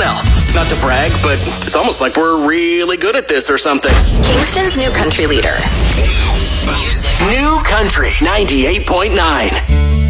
else. Not to brag, but it's almost like we're really good at this or something. Kingston's new country leader. New Country 98.9.